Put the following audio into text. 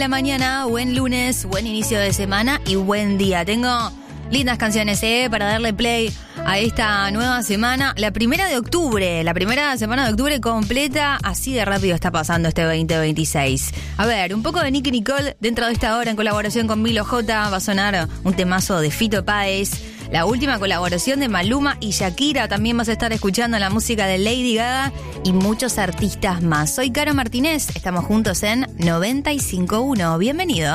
La mañana, buen lunes, buen inicio de semana y buen día. Tengo lindas canciones para darle play a esta nueva semana. La primera semana de octubre completa, así de rápido está pasando este 2026. A ver, un poco de Nicki Nicole dentro de esta hora en colaboración con Milo J. Va a sonar un temazo de Fito Páez. La última colaboración de Maluma y Shakira. También vas a estar escuchando la música de Lady Gaga y muchos artistas más. Soy Caro Martínez, estamos juntos en 95.1. Bienvenido.